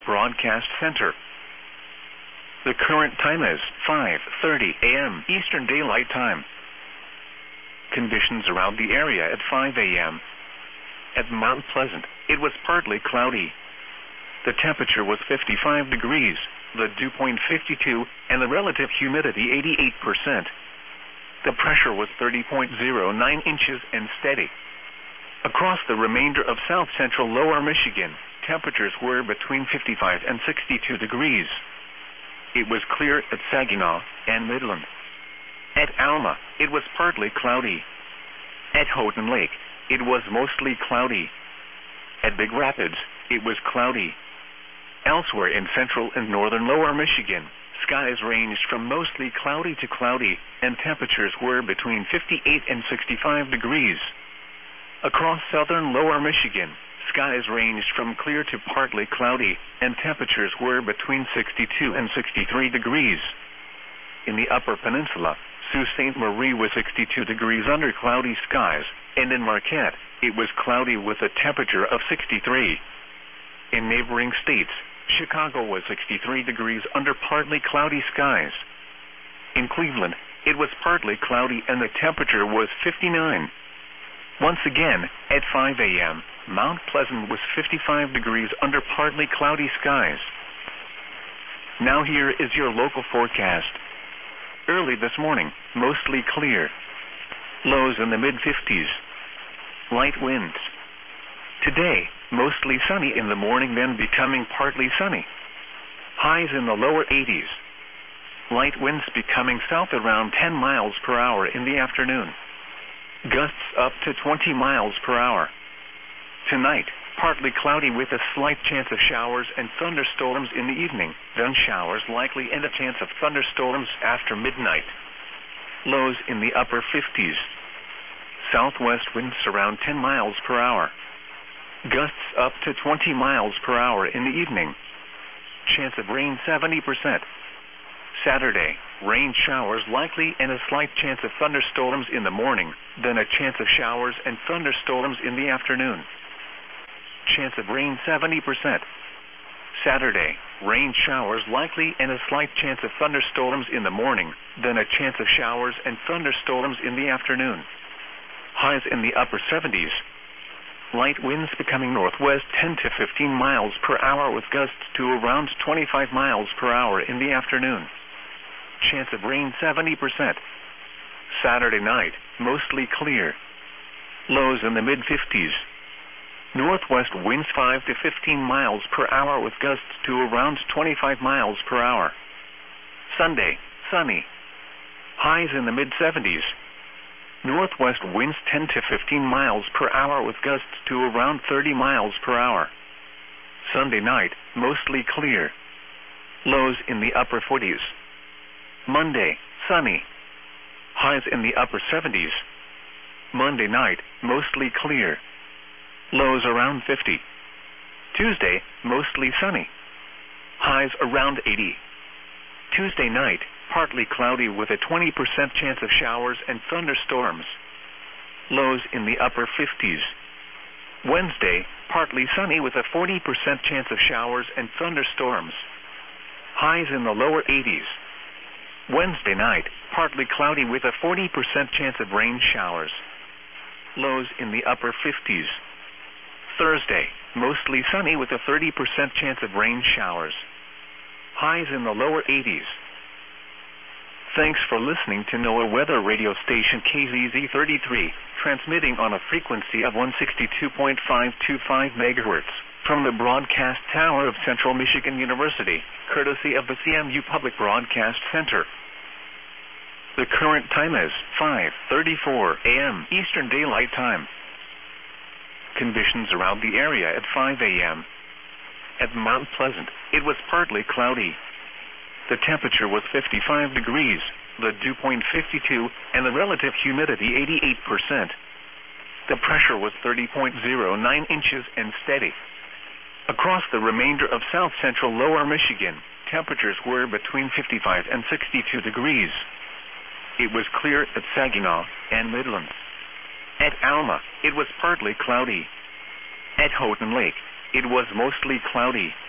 Broadcast Center. The current time is 5:30 a.m. Eastern Daylight Time. Conditions around the area at 5 a.m. At Mount Pleasant, it was partly cloudy. The temperature was 55 degrees, the dew point 52, and the relative humidity 88%. The pressure was 30.09 inches and steady. Across the remainder of south-central lower Michigan, temperatures were between 55 and 62 degrees. It was clear at Saginaw and Midland. At Alma, it was partly cloudy. At Houghton Lake, it was mostly cloudy. At Big Rapids, it was cloudy. Elsewhere in central and northern lower Michigan, skies ranged from mostly cloudy to cloudy, and temperatures were between 58 and 65 degrees. Across southern lower Michigan, skies ranged from clear to partly cloudy, and temperatures were between 62 and 63 degrees. In the upper peninsula, Sault Ste. Marie was 62 degrees under cloudy skies, and in Marquette, it was cloudy with a temperature of 63. In neighboring states, Chicago was 63 degrees under partly cloudy skies. In Cleveland, it was partly cloudy and the temperature was 59. Once again, at 5 a.m., Mount Pleasant was 55 degrees under partly cloudy skies. Now here is your local forecast. Early this morning, mostly clear. Lows in the mid-50s. Light winds. Today, mostly sunny in the morning, then becoming partly sunny. Highs in the lower 80s. Light winds becoming south around 10 miles per hour in the afternoon. Gusts up to 20 miles per hour. Tonight, partly cloudy with a slight chance of showers and thunderstorms in the evening, then showers likely and a chance of thunderstorms after midnight. Lows in the upper 50s. Southwest winds around 10 miles per hour. Gusts up to 20 miles per hour in the evening. Chance of rain 70%. Saturday, rain showers likely and a slight chance of thunderstorms in the morning, then a chance of showers and thunderstorms in the afternoon. Chance of rain 70%. Saturday, rain showers likely and a slight chance of thunderstorms in the morning, then a chance of showers and thunderstorms in the afternoon. Highs in the upper 70s. Light winds becoming northwest 10 to 15 miles per hour with gusts to around 25 miles per hour in the afternoon. Chance of rain 70%. Saturday night, mostly clear. Lows in the mid-50s. Northwest winds 5 to 15 miles per hour with gusts to around 25 miles per hour. Sunday, sunny. Highs in the mid-70s. Northwest winds 10 to 15 miles per hour with gusts to around 30 miles per hour. Sunday night, mostly clear. Lows in the upper 40s. Monday, sunny. Highs in the upper 70s. Monday night, mostly clear. Lows around 50. Tuesday, mostly sunny. Highs around 80. Tuesday night, partly cloudy with a 20% chance of showers and thunderstorms. Lows in the upper 50s. Wednesday, partly sunny with a 40% chance of showers and thunderstorms. Highs in the lower 80s. Wednesday night, partly cloudy with a 40% chance of rain showers. Lows in the upper 50s. Thursday, mostly sunny with a 30% chance of rain showers. Highs in the lower 80s. Thanks for listening to NOAA Weather Radio Station KZZ33, transmitting on a frequency of 162.525 megahertz from the broadcast tower of Central Michigan University, courtesy of the CMU Public Broadcast Center. The current time is 5:34 a.m. Eastern Daylight Time. Conditions around the area at 5 a.m. At Mount Pleasant, it was partly cloudy. The temperature was 55 degrees, the dew point 52, and the relative humidity 88%. The pressure was 30.09 inches and steady. Across the remainder of south-central lower Michigan, temperatures were between 55 and 62 degrees. It was clear at Saginaw and Midland. At Alma, it was partly cloudy. At Houghton Lake, it was mostly cloudy.